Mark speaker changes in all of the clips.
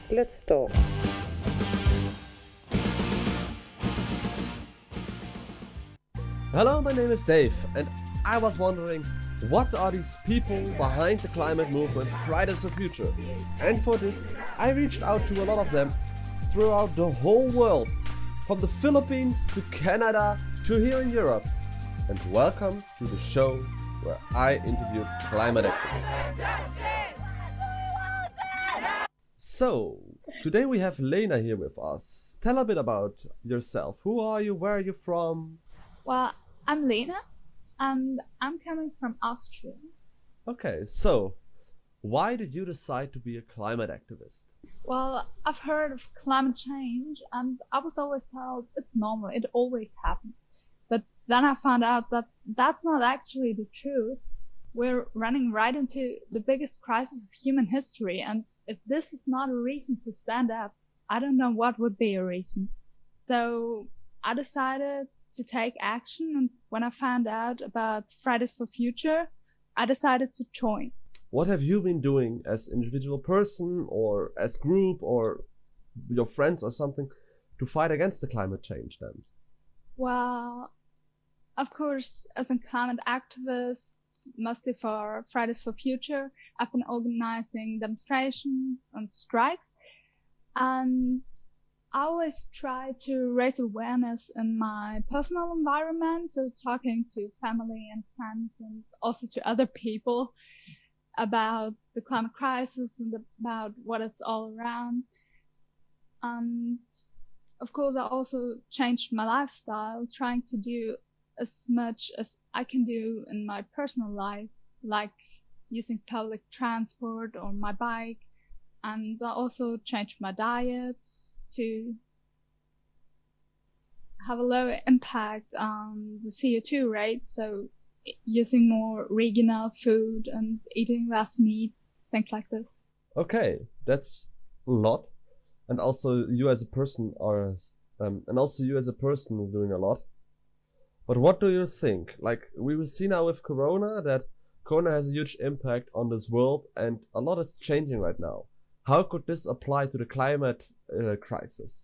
Speaker 1: Let's talk.
Speaker 2: Hello, my name is Dave, and I was wondering, what are these people behind the climate movement Fridays for Future? And for this, I reached out to a lot of them throughout the whole world, from the Philippines to Canada to here in Europe. And welcome to the show where I interviewed climate activists. So, today we have Lena here with us. Tell a bit about yourself. Who are you? Where are you from?
Speaker 3: Well, I'm Lena, and I'm coming from Austria.
Speaker 2: Okay, so why did you decide to be a climate activist?
Speaker 3: Well, I've heard of climate change, and I was always told it's normal, it always happens. But then I found out that that's not actually the truth. We're running right into the biggest crisis of human history, and if this is not a reason to stand up, I don't know what would be a reason. So I decided to take action, and when I found out about Fridays for Future, I decided to join.
Speaker 2: What have you been doing as individual person or as group or your friends or something to fight against the climate change then?
Speaker 3: Well, of course, as a climate activist, mostly for Fridays for Future, I've been organizing demonstrations and strikes, and I always try to raise awareness in my personal environment, so talking to family and friends and also to other people about the climate crisis and about what it's all around. And of course, I also changed my lifestyle, trying to do as much as I can do in my personal life, like using public transport or my bike. And I also changed my diet to have a lower impact on the CO2 rate. So using more regional food and eating less meat, things like this.
Speaker 2: Okay, that's a lot. And also you as a person are, is doing a lot. But what do you think? Like, we will see now with Corona that Corona has a huge impact on this world and a lot is changing right now. How could this apply to the climate crisis?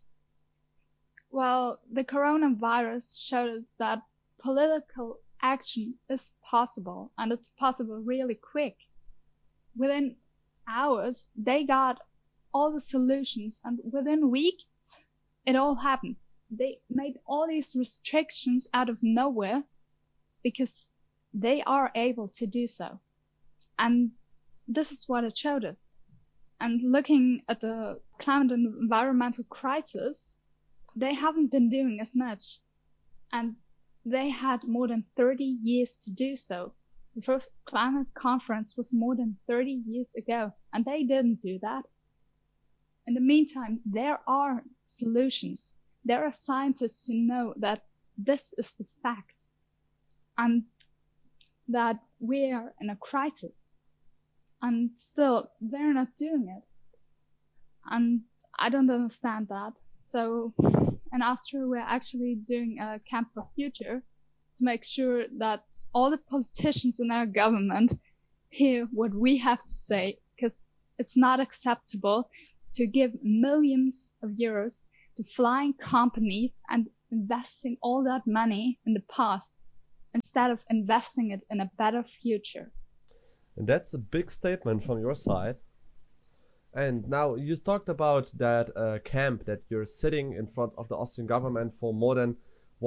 Speaker 3: Well, the coronavirus showed us that political action is possible, and it's possible really quick. Within hours, they got all the solutions, and within weeks, it all happened. They made all these restrictions out of nowhere because they are able to do so. And this is what it showed us. And looking at the climate and environmental crisis, they haven't been doing as much. And they had more than 30 years to do so. The first climate conference was more than 30 years ago, and they didn't do that. In the meantime, there are solutions. There are scientists who know that this is the fact and that we are in a crisis. And still, they're not doing it. And I don't understand that. So in Austria, we're actually doing a Camp for Future to make sure that all the politicians in our government hear what we have to say, because it's not acceptable to give millions of euros to flying companies and investing all that money in the past instead of investing it in a better future.
Speaker 2: And that's a big statement from your side. And now you talked about that camp that you're sitting in front of the Austrian government for more than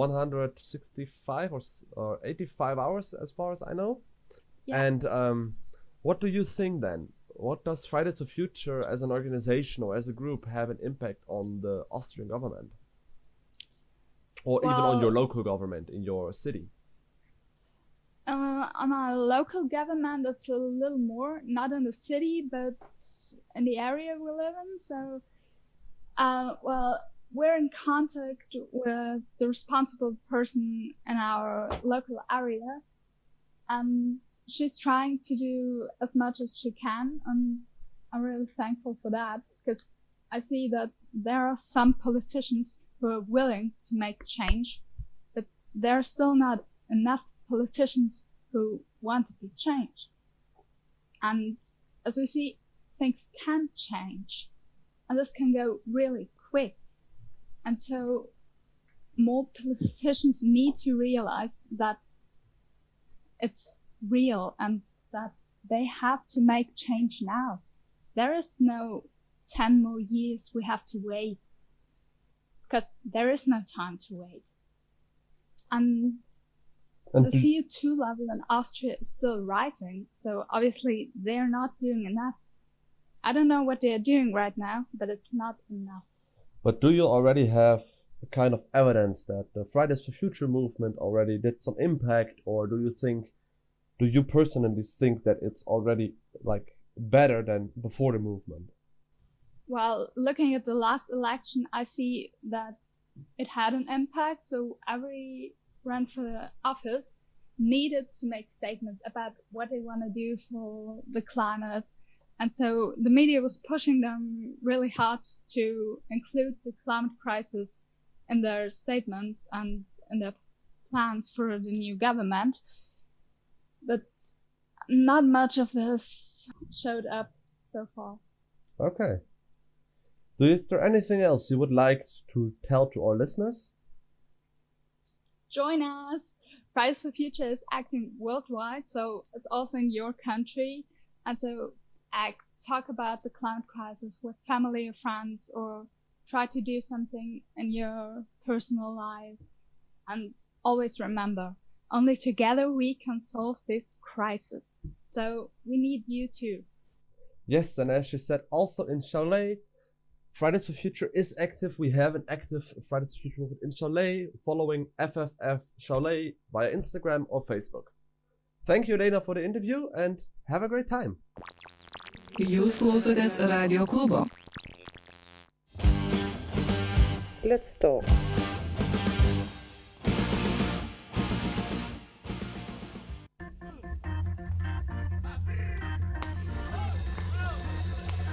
Speaker 2: 165 or 85 hours, as far as I know.
Speaker 3: Yeah.
Speaker 2: And what do you think then? What does Fridays for Future as an organization or as a group have an impact on the Austrian government? Or even on your local government in your city?
Speaker 3: On our local government, it's a little more, not in the city, but in the area we live in. So, well, we're in contact with the responsible person in our local area, and she's trying to do as much as she can, and I'm really thankful for that, because I see that there are some politicians who are willing to make change, but there are still not enough politicians who want to be changed. And as we see, things can change. and this can go really quick. And so more politicians need to realize that it's real and that they have to make change now. There is no 10 more years we have to wait, because there is no time to wait. And the CO2 level in Austria is still rising, so obviously they're not doing enough. I don't know what they're doing right now, but it's not enough.
Speaker 2: But do you already have a kind of evidence that the Fridays for Future movement already did some impact, or do you personally think that it's already like better than before the movement?
Speaker 3: Well, looking at the last election, I see that it had an impact. So every run for the office needed to make statements about what they want to do for the climate. And so the media was pushing them really hard to include the climate crisis in their statements and in their plans for the new government. But not much of this showed up so far.
Speaker 2: Okay. Is there anything else you would like to tell to our listeners?
Speaker 3: Join us. Fridays for Future is acting worldwide, so it's also in your country. And so talk about the climate crisis with family or friends, or try to do something in your personal life. And always remember, only together we can solve this crisis. So we need you too.
Speaker 2: Yes, and as you said, also in Cholet, Fridays for Future is active. We have an active Fridays for Future movement in Cholet, following FFF Cholet via Instagram or Facebook. Thank you, Lena, for the interview, and have a great time.
Speaker 1: Jūs klausotės Radio klubo.
Speaker 4: Let's talk.